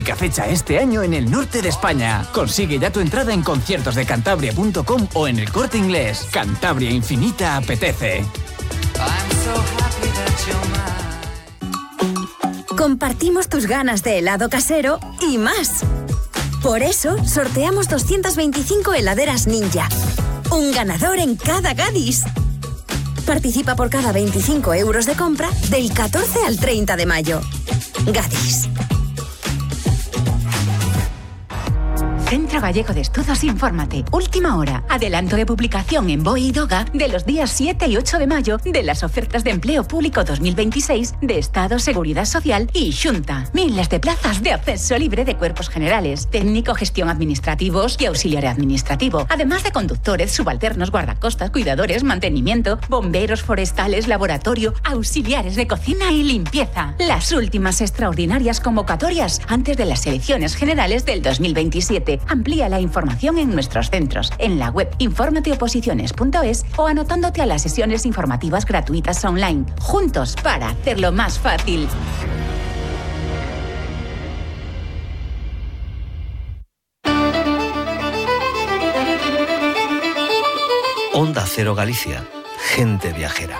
Que fecha este año en el norte de España. Consigue ya tu entrada en conciertosdecantabria.com o en El Corte Inglés. Cantabria Infinita apetece. Compartimos tus ganas de helado casero y más. Por eso sorteamos 225 heladeras Ninja. Un ganador en cada Gadis. Participa por cada 25 euros de compra del 14 al 30 de mayo. Gadis. Centro Gallego de Estudos Infórmate. Última hora. Adelanto de publicación en BOE y DOGA de los días 7 y 8 de mayo de las ofertas de empleo público 2026 de Estado, Seguridad Social y Xunta. Miles de plazas de acceso libre de cuerpos generales, técnico, gestión administrativos y auxiliar administrativo. Además de conductores, subalternos, guardacostas, cuidadores, mantenimiento, bomberos forestales, laboratorio, auxiliares de cocina y limpieza. Las últimas extraordinarias convocatorias antes de las elecciones generales del 2027. Amplía la información en nuestros centros, en la web informateoposiciones.es o anotándote a las sesiones informativas gratuitas online. Juntos para hacerlo más fácil. Onda Cero Galicia. Gente viajera.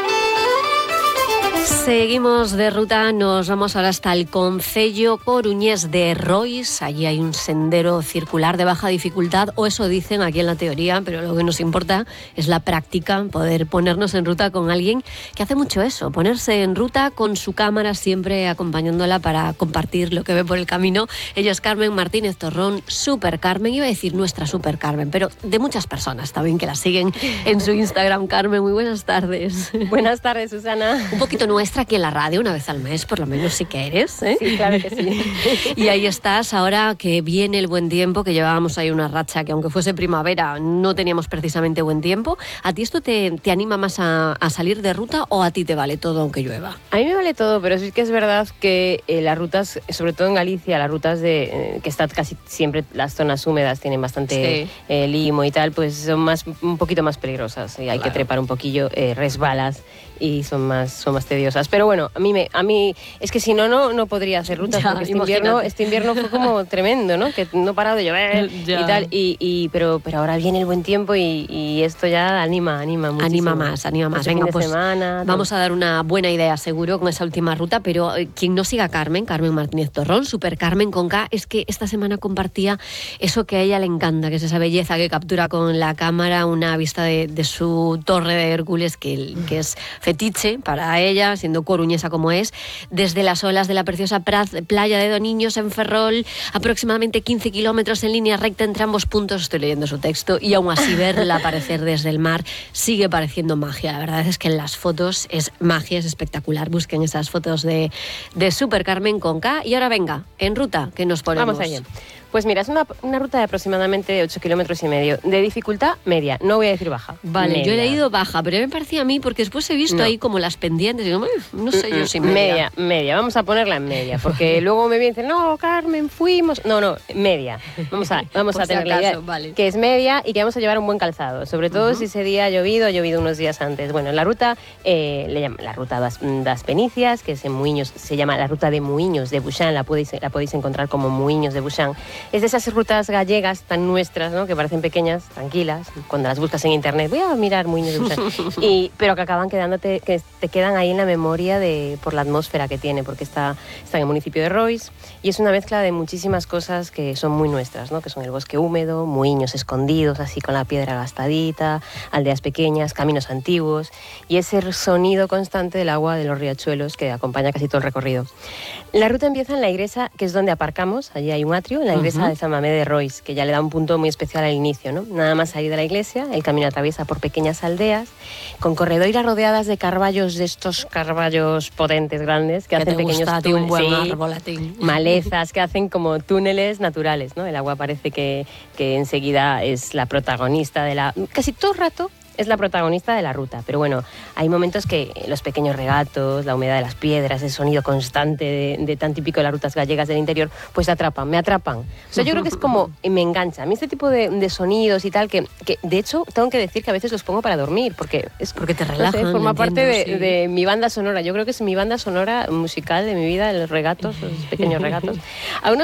Seguimos de ruta, nos vamos ahora hasta el concello coruñés de Rois. Allí hay un sendero circular de baja dificultad, o eso dicen aquí en la teoría, pero lo que nos importa es la práctica, poder ponernos en ruta con alguien que hace mucho eso, ponerse en ruta con su cámara siempre acompañándola para compartir lo que ve por el camino. Ella es Carmen Martínez Torrón, Super Carmen, iba a decir nuestra Super Carmen, pero de muchas personas también que la siguen en su Instagram. Carmen, muy buenas tardes. Buenas tardes, Susana. Un poquito nuestra aquí en la radio, una vez al mes, por lo menos sí que eres, ¿eh? Sí, claro que sí. Y ahí estás, ahora que viene el buen tiempo, que llevábamos ahí una racha que aunque fuese primavera no teníamos precisamente buen tiempo. ¿A ti esto te anima más a salir de ruta o a ti te vale todo aunque llueva? A mí me vale todo, pero sí que es verdad que las rutas, sobre todo en Galicia, las rutas que están casi siempre, las zonas húmedas tienen bastante limo y tal, pues son un poquito más peligrosas y hay que trepar un poquillo, resbalas y son más tediosas. Pero bueno, a mí es que si no podría hacer rutas, porque este invierno fue como tremendo, ¿no? Que no ha parado de llover y tal, pero ahora viene el buen tiempo y esto ya anima muchísimo. Anima más. Venga, pues vamos a dar una buena idea seguro con esa última ruta, pero quien no siga a Carmen Martínez Torrón, Super Carmen con K, es que esta semana compartía eso que a ella le encanta, que es esa belleza que captura con la cámara, una vista de su torre de Hércules que es fetiche para ella, siendo coruñesa como es, desde las olas de la preciosa playa de Doniños en Ferrol, aproximadamente 15 kilómetros en línea recta entre ambos puntos. Estoy leyendo su texto y aún así verla aparecer desde el mar sigue pareciendo magia. La verdad es que en las fotos es magia, es espectacular. Busquen esas fotos de Super Carmen con K. Y ahora venga, en ruta, que nos ponemos. Vamos allá. Pues mira, es una ruta de aproximadamente 8 kilómetros y medio, de dificultad media, no voy a decir baja. Vale, media. Yo he leído baja, pero me parecía a mí, porque después he visto ahí como las pendientes, y digo, no sé yo si media. Media, vamos a ponerla en media, porque luego me dicen, no, Carmen, fuimos... No, media. Vamos a tener la idea, que es media y que vamos a llevar un buen calzado, sobre todo si ese día ha llovido unos días antes. Bueno, la ruta le llaman la ruta das Penicias, que es en Muiños, se llama la ruta de Muiños de Buxán, la podéis encontrar como Muiños de Buxán. Es de esas rutas gallegas tan nuestras, ¿no? Que parecen pequeñas, tranquilas, cuando las buscas en internet, voy a mirar Muiños de Buxán, pero que acaban que te quedan ahí en la memoria por la atmósfera que tiene, porque está en el municipio de Rois y es una mezcla de muchísimas cosas que son muy nuestras, ¿no? Que son el bosque húmedo, muiños escondidos, así con la piedra gastadita, aldeas pequeñas, caminos antiguos y ese sonido constante del agua de los riachuelos que acompaña casi todo el recorrido. La ruta empieza en la iglesia, que es donde aparcamos, allí hay un atrio, en la iglesia de San Mamé de Rois, que ya le da un punto muy especial al inicio, ¿no? Nada más salir de la iglesia, el camino atraviesa por pequeñas aldeas, con corredoiras rodeadas de carballos, de estos carballos potentes, grandes, que hacen pequeños túneles, un buen árbol a ti. Malezas, que hacen como túneles naturales, ¿no? El agua parece que enseguida es la protagonista casi todo el rato es la protagonista de la ruta, pero bueno, hay momentos que los pequeños regatos, la humedad de las piedras, el sonido constante de tan típico de las rutas gallegas del interior, pues me atrapan. O sea, yo creo que es como, me engancha. A mí este tipo de sonidos y tal, que de hecho tengo que decir que a veces los pongo para dormir, porque te relajan. No sé, forma parte de mi banda sonora. Yo creo que es mi banda sonora musical de mi vida, los regatos, los pequeños regatos.